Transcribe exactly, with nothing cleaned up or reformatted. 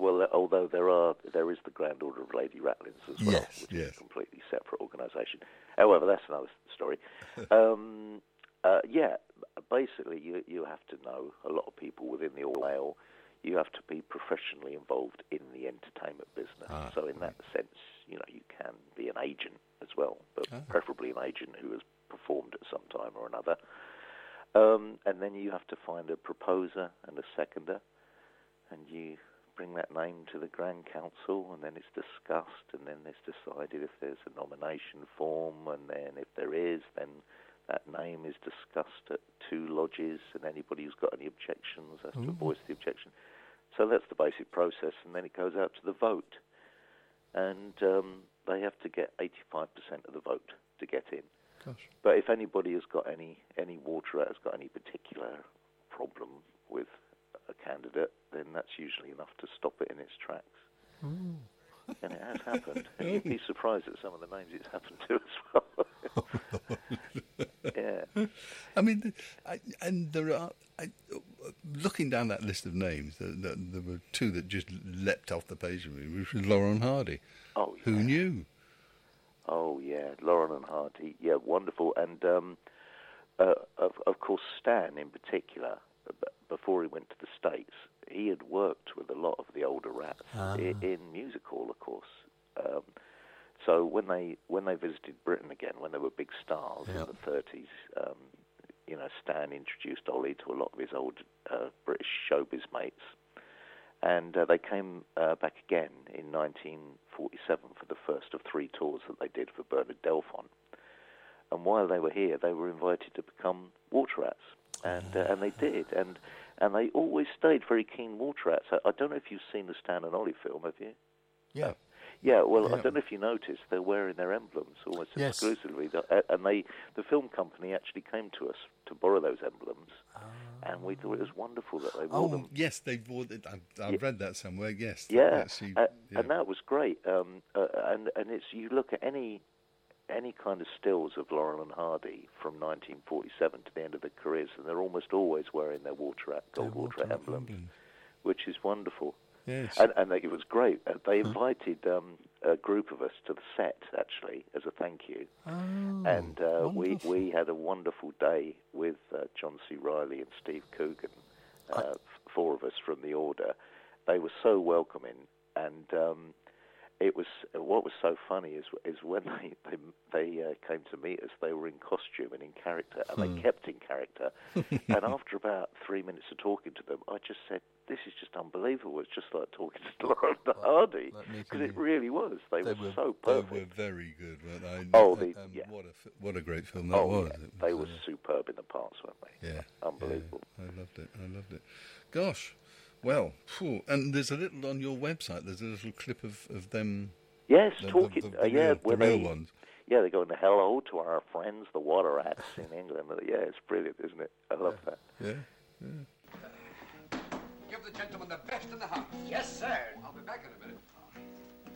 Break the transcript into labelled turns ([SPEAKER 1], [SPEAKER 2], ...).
[SPEAKER 1] well, although there are, there is the Grand Order of Lady Ratlins as well,
[SPEAKER 2] Yes,
[SPEAKER 1] which
[SPEAKER 2] yes.
[SPEAKER 1] is a completely separate organisation. However, that's another story. um, uh, yeah, basically, you you have to know a lot of people within the All Ale. You have to be professionally involved in the entertainment business.
[SPEAKER 2] Ah,
[SPEAKER 1] so in that sense, you know, you can be an agent as well, but
[SPEAKER 2] Ah.
[SPEAKER 1] preferably an agent who has performed at some time or another. Um, and then you have to find a proposer and a seconder, and you bring that name to the Grand Council, and then it's discussed, and then it's decided if there's a nomination form, and then if there is, then that name is discussed at two lodges, and anybody who's got any objections has to voice the objection. So that's the basic process, and then it goes out to the vote. And um, they have to get eighty-five percent of the vote to get in.
[SPEAKER 2] Gosh.
[SPEAKER 1] But if anybody has got any, any water out has got any particular problem with a candidate, then that's usually enough to stop it in its tracks.
[SPEAKER 2] Mm.
[SPEAKER 1] And it has happened. And you'd be surprised at some of the names it's happened to as well. Yeah.
[SPEAKER 2] I mean, I, and there are, I, looking down that list of names, there, there, there were two that just leapt off the page of me, which was Laurel and Hardy.
[SPEAKER 1] Oh, yeah.
[SPEAKER 2] Who knew?
[SPEAKER 1] Oh, yeah, Laurel and Hardy. Yeah, wonderful. And, um, uh, of, of course, Stan in particular, b- before he went to the States, he had worked with a lot of the older Rats
[SPEAKER 2] Ah.
[SPEAKER 1] in, in music hall, of course. Um, so when they when they visited Britain again, when they were big stars
[SPEAKER 2] Yep.
[SPEAKER 1] in the thirties, um, you know, Stan introduced Ollie to a lot of his old uh, British showbiz mates. And uh, they came uh, back again in nineteen forty-seven for the first of three tours that they did for Bernard Delphon. And while they were here, they were invited to become Water Rats, and uh, and they did. And and they always stayed very keen Water Rats. I, I don't know if you've seen the Stan and Ollie film, have you?
[SPEAKER 2] Yeah.
[SPEAKER 1] Yeah, well,
[SPEAKER 2] Yeah.
[SPEAKER 1] I don't know if you noticed, they're wearing their emblems almost
[SPEAKER 2] Yes.
[SPEAKER 1] exclusively. The- And they, the film company actually came to us to borrow those emblems, and we thought it was wonderful that they wore
[SPEAKER 2] Oh,
[SPEAKER 1] them.
[SPEAKER 2] yes, they bought it. I've, I've
[SPEAKER 1] Yeah.
[SPEAKER 2] read that somewhere, yes.
[SPEAKER 1] Yeah,
[SPEAKER 2] Actually,
[SPEAKER 1] uh,
[SPEAKER 2] yeah.
[SPEAKER 1] and that was great. Um, uh, and and it's you look at any any kind of stills of Laurel and Hardy from nineteen forty-seven to the end of their careers, and they're almost always wearing their Water Rat,
[SPEAKER 2] Their
[SPEAKER 1] gold Water
[SPEAKER 2] Water
[SPEAKER 1] Rat
[SPEAKER 2] Rat
[SPEAKER 1] emblems,
[SPEAKER 2] emblem.
[SPEAKER 1] which is wonderful.
[SPEAKER 2] Yes.
[SPEAKER 1] And, and they, it was great. Uh, they invited um, a group of us to the set, actually, as a thank you.
[SPEAKER 2] Oh,
[SPEAKER 1] and uh, we,
[SPEAKER 2] wonderful.
[SPEAKER 1] we had a wonderful day with uh, John C. Reilly and Steve Coogan, uh,
[SPEAKER 2] I-
[SPEAKER 1] f- four of us from the Order. They were so welcoming, and um, it was what was so funny is is when they they, they uh, came to meet us, they were in costume and in character, and
[SPEAKER 2] Hmm.
[SPEAKER 1] they kept in character. And after about three minutes of talking to them, I just said, "This is just unbelievable. It's just like talking to Laurel and Hardy,"
[SPEAKER 2] like meeting
[SPEAKER 1] because it
[SPEAKER 2] you.
[SPEAKER 1] really was. They,
[SPEAKER 2] They
[SPEAKER 1] were,
[SPEAKER 2] were
[SPEAKER 1] so
[SPEAKER 2] They
[SPEAKER 1] perfect.
[SPEAKER 2] were very good, weren't they?
[SPEAKER 1] Oh,
[SPEAKER 2] Uh,
[SPEAKER 1] they-
[SPEAKER 2] um,
[SPEAKER 1] yeah.
[SPEAKER 2] What a f- what a great film that
[SPEAKER 1] Oh,
[SPEAKER 2] was.
[SPEAKER 1] yeah.
[SPEAKER 2] It
[SPEAKER 1] They
[SPEAKER 2] was,
[SPEAKER 1] were
[SPEAKER 2] uh,
[SPEAKER 1] superb in the parts, weren't they?
[SPEAKER 2] Yeah,
[SPEAKER 1] Unbelievable.
[SPEAKER 2] yeah, I loved it. I loved it. Gosh, well, phew. And there's a little on your website. There's a little clip of, of them.
[SPEAKER 1] Yes,
[SPEAKER 2] The,
[SPEAKER 1] talking.
[SPEAKER 2] the, the,
[SPEAKER 1] uh, yeah,
[SPEAKER 2] real, the
[SPEAKER 1] where
[SPEAKER 2] real
[SPEAKER 1] they,
[SPEAKER 2] ones.
[SPEAKER 1] Yeah, they're going to hello to our friends, the Water Rats in England. Yeah, it's brilliant, isn't it? I love that.
[SPEAKER 2] Yeah.
[SPEAKER 3] Give the gentleman the best in the house.
[SPEAKER 4] Yes, sir.
[SPEAKER 3] I'll be back in a minute.